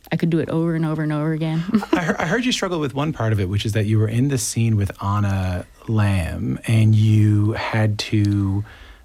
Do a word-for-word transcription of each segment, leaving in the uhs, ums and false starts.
I could do it over and over and over again. I, heard, I heard you struggle with one part of it, which is that you were in the scene with Anna Lamb, and you had to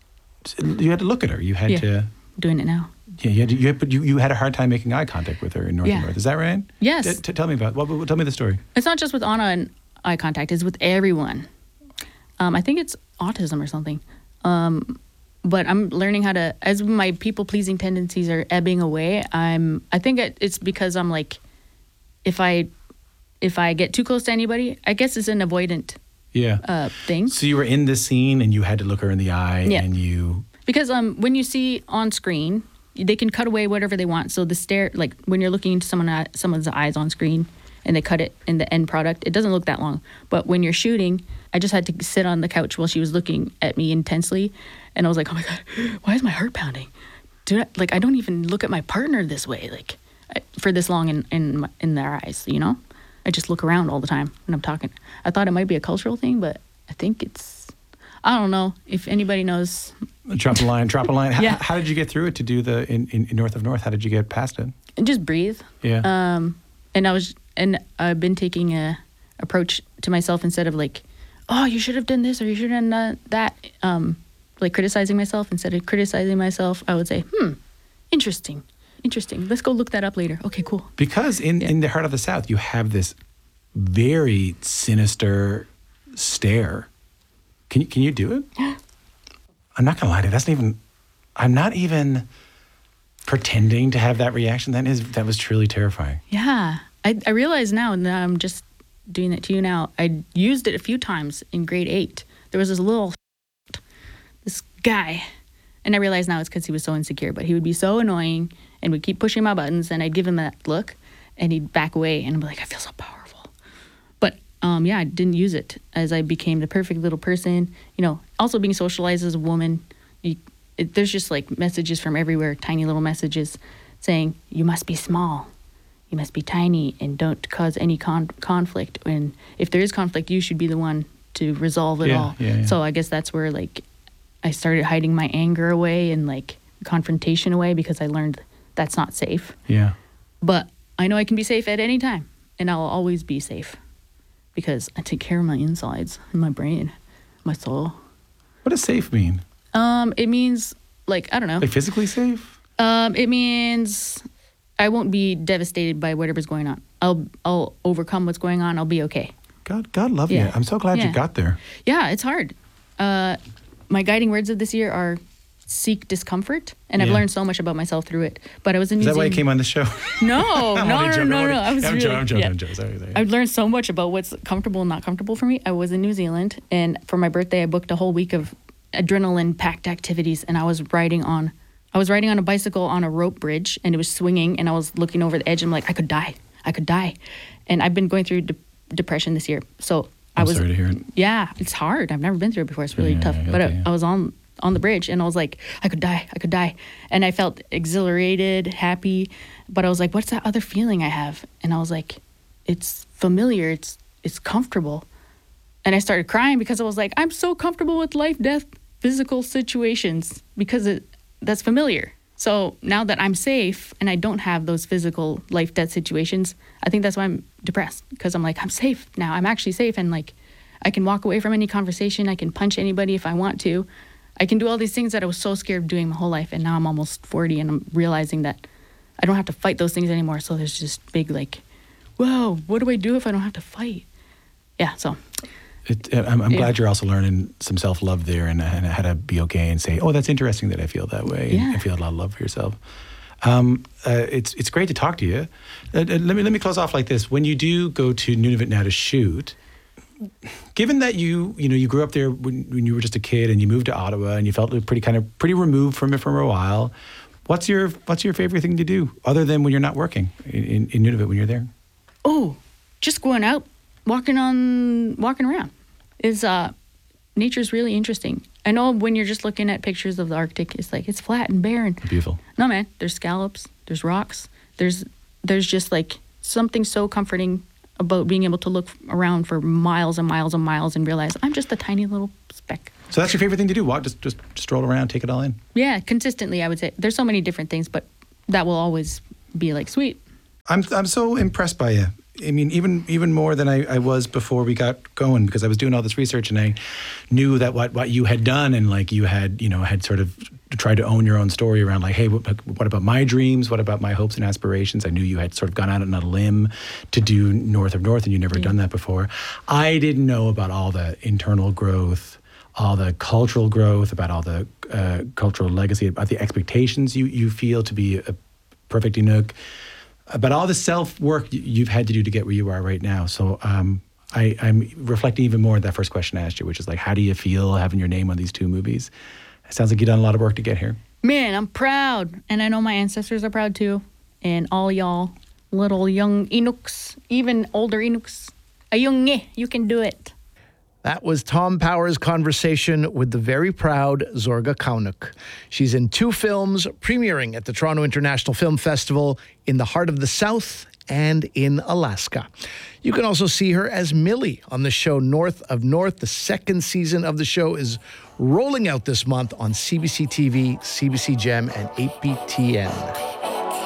you had to look at her. You had yeah. to doing it now. Yeah, you had, to, you, had, but you, you had a hard time making eye contact with her in North Yeah. and North. Is that right? Yes. T- t- tell me about. Well, well, tell me the story. It's not just with Anna and eye contact. It's with everyone. Um, I think it's autism or something. Um, but I'm learning how to, as my people pleasing tendencies are ebbing away. I'm. I think it, it's because I'm like, if I, if I get too close to anybody, I guess it's an avoidant. Yeah. Uh, thing. So you were in this scene and you had to look her in the eye, Yeah. and you. Because um, when you see on screen, they can cut away whatever they want. So the stare, like when you're looking into someone someone's eyes on screen, and they cut it in the end product, it doesn't look that long. But when you're shooting, I just had to sit on the couch while she was looking at me intensely, and I was like, oh my God, why is my heart pounding? Dude, like I don't even look at my partner this way, like for this long in in, my, in their eyes, you know? I just look around all the time when I'm talking. I thought it might be a cultural thing, but I think it's, I don't know if anybody knows. Drop a line, drop a line. How, Yeah. how did you get through it to do the in, in, in North of North? How did you get past it? And just breathe. Yeah. Um, and I was, and I've been taking a approach to myself instead of like, oh, you should have done this or you should have done that. Um, like criticizing myself instead of criticizing myself, I would say, hmm, interesting, interesting. Let's go look that up later. Okay, cool. Because in, Yeah. in the heart of the South, you have this very sinister stare. Can you can you do it? I'm not gonna lie to you. That's not even. I'm not even pretending to have that reaction. That is that was truly terrifying. Yeah, I I realize now, and I'm just doing it to you now. I used it a few times in grade eight. There was this little this guy, and I realize now it's because he was so insecure. But he would be so annoying and would keep pushing my buttons, and I'd give him that look, and he'd back away, and I'd be like, I feel so powerful. But um, yeah, I didn't use it as I became the perfect little person. You know, also being socialized as a woman, you, it, there's just like messages from everywhere, tiny little messages saying, you must be small. You must be tiny and don't cause any con- conflict. And if there is conflict, you should be the one to resolve it Yeah, all. yeah, yeah. So I guess that's where like I started hiding my anger away and like confrontation away because I learned that's not safe. Yeah. But I know I can be safe at any time, and I'll always be safe because I take care of my insides and my brain, my soul. What does safe mean? Um, it means like I don't know. Like physically safe? Um, it means I won't be devastated by whatever's going on. I'll I'll overcome what's going on. I'll be okay. God, God love Yeah. you. I'm so glad Yeah. you got there. Yeah, it's hard. Uh, my guiding words of this year are seek discomfort, and I've Yeah. learned so much about myself through it. But I was in Is New that why you Zealand. came on the show? No, I'm no, only no, joking. no, I'm no. only- I was I'm really, joking. I'm joking. yeah. I'm joking. Sorry, sorry. I've learned so much about what's comfortable and not comfortable for me. I was in New Zealand, and for my birthday, I booked a whole week of adrenaline-packed activities, and I was riding on, I was riding on a bicycle on a rope bridge, and it was swinging, and I was looking over the edge, and I'm like, I could die, I could die, and I've been going through de- depression this year, so I I'm was, sorry to hear it. yeah, it's hard. I've never been through it before. It's really Yeah, tough, yeah, but okay, I, yeah. I was on on the bridge, and I was like, I could die, I could die, and I felt exhilarated, happy, but I was like, what's that other feeling I have? And I was like, it's familiar, it's it's comfortable. And I started crying because I was like, I'm so comfortable with life, death, physical situations because it, that's familiar. So now that I'm safe and I don't have those physical life, death situations, I think that's why I'm depressed, because I'm like, I'm safe now. I'm actually safe, and like I can walk away from any conversation. I can punch anybody if I want to. I can do all these things that I was so scared of doing my whole life. And now I'm almost forty, and I'm realizing that I don't have to fight those things anymore. So there's just big like, whoa, what do I do if I don't have to fight? Yeah, so. It, I'm, I'm Yeah. glad you're also learning some self-love there, and, and how to be okay and say, oh, that's interesting that I feel that way, Yeah. and feel a lot of love for yourself. Um, uh, it's it's great to talk to you. Uh, uh, let me let me close off like this. When you do go to Nunavut now to shoot, given that you you know you grew up there when, when you were just a kid, and you moved to Ottawa, and you felt pretty kind of pretty removed from it for a while, what's your what's your favorite thing to do other than when you're not working in, in, in Nunavut when you're there? Oh, just going out, walking on, walking around. Is uh, nature's really interesting. I know when you're just looking at pictures of the Arctic, it's like it's flat and barren. Beautiful. No, man, there's scallops, there's rocks, there's there's just like something so comforting about being able to look around for miles and miles and miles and realize I'm just a tiny little speck. So that's your favorite thing to do? Walk, just just stroll around, take it all in. Yeah, consistently, I would say. There's so many different things, but that will always be like, sweet, I'm I'm so impressed by you. I mean, even even more than I, I was before we got going, because I was doing all this research and I knew that what, what you had done, and like you had, you know, had sort of tried to own your own story around like, hey, what, what about my dreams? What about my hopes and aspirations? I knew you had sort of gone out on a limb to do North of North, and you never yeah. done that before. I didn't know about all the internal growth, all the cultural growth, about all the uh, cultural legacy, about the expectations you, you feel to be a perfect Inuk, about all the self-work you've had to do to get where you are right now. So um, I, I'm reflecting even more on that first question I asked you, which is like, how do you feel having your name on these two movies? It sounds like you've done a lot of work to get here. Man, I'm proud. And I know my ancestors are proud too. And all y'all little young Inuks, even older Inuks, ayungi, you can do it. That was Tom Power's conversation with the very proud Zorga Kaunuk. She's in two films premiering at the Toronto International Film Festival, In the Heart of the South and in Alaska. You can also see her as Millie on the show North of North. The second season of the show is rolling out this month on C B C T V, C B C Gem, and eight B T N.